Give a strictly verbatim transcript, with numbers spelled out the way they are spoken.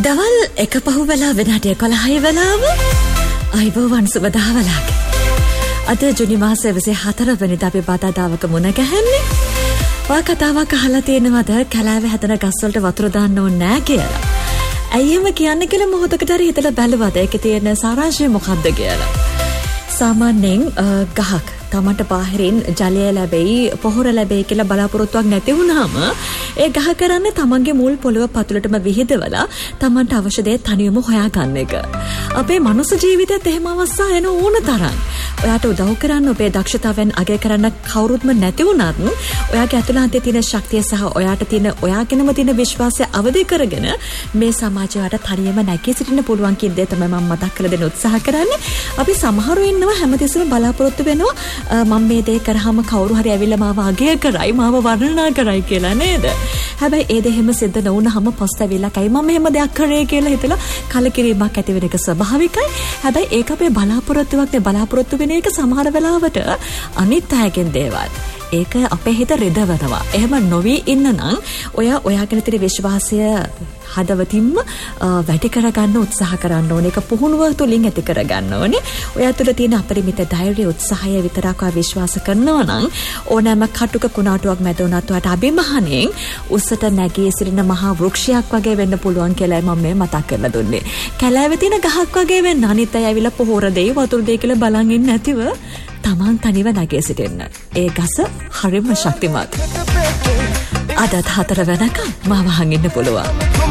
දවල් එක පහුවෙලා වෙනට එකොළහයි වෙලාව අයිබෝවන් සුබදාවලාගේ. අද ජුනි මාසයේ විසිහතර වෙනිදා අපි බදාදාවක මුණ ගැහෙන්නේ. ඔය කතාවක් අහලා තියෙනවද කැලෑවේ හැදෙන ගස්වලට වතුර දාන්න ඕනේ නැහැ කියලා? ඇයිම කියන්නේ කියලා මොහොතකට හරි හිතලා බැලුවද ඒකේ තියෙන සාරාංශය මොකක්ද කියලා? සාමාන්‍යයෙන් ගහක් තමන්ට බාහිරින් ජලය ලැබෙයි පොහොර ලැබෙයි කියලා බලාපොරොත්තුවක් නැති වුනහම ඒ ගහ කරන්නේ තමන්ගේ මුල් පොළව පතුලටම විහිදවලා තමන්ට අවශ්‍ය දේ තනියම හොයාගන්න එක. අපේ මනුස්ස ජීවිතයත් එහෙම අවස්ථා එන ඕන තරම්. ඔයාට උදව් කරන්න ඔබේ දක්ෂතාවයන් අගය කරන්න කවුරුත්ම නැති වුණත් ඔයාගේ ඇතුළතේ තියෙන ශක්තිය සහ ඔයාට තියෙන ඔයාගෙනම තියෙන විශ්වාසය අවදි කරගෙන මේ සමාජයට තනියම නැගී සිටින්න පුළුවන් කියන දේ තමයි මම මතක් කරලා දෙන්න උත්සාහ කරන්නේ. අපි සමහරව ඉන්නවා හැමතිස්සෙම බලාපොරොත්තු වෙනවා මම මේ දේ කරාම කවුරු හරි ඇවිල්ලා මාව අගය කරයි මාව වර්ණනා කරයි කියලා නේද? හැබැයි ඒ දේ හැම සිද්ධ නොවුනහම පස්තවිලා කයි මම මෙහෙම දෙයක් කරේ කියලා හිතලා කලකිරීමක් ඇති වෙන එක ස්වභාවිකයි. හැබැයි ඒක අපේ බලාපොරොත්තුවක් නේ. බලාපොරොත්තු වෙන එක සමහර වෙලාවට අනිත් අයගෙන් දේවල්. ඒක අපේ හිත රෙදවනවා. එහෙම නොවි ඉන්න නම් ඔයා ඔයාගෙන තියෙන විශ්වාසය හදවතින්ම වැඩි කරගන්න උත්සාහ කරන්න ඕනේ. ඒක පුහුණුව තුළින් ඇති කරගන්න ඕනේ. ඔයා තුළ තියෙන අපරිමිත ධෛර්යය උත්සාහය විතරක් ඔයා විශ්වාස කරනවා නම් ඕනෑම කටුක කුණාටුවක් මැද වුණත් ඔයාට අභිමාණයෙන් උස්සට නැගී සිටින මහා වෘක්ෂයක් වගේ වෙන්න පුළුවන් කියලා මම මේ මතක් කරලා දුන්නේ. කැලෑවේ තියෙන ගහක් වගේ වෙන්න අනිත් අය ඇවිල්ලා පොහොර දෙයි වතුර දෙයි කියලා බලන් ඉන්නේ නැතිව තමන් තනිව නැගී සිටින්න. ඒ ගස හරිම ශක්තිමත්. අදත් හතර වෙනකම් මාව අහන් ඉන්න පුළුවන්.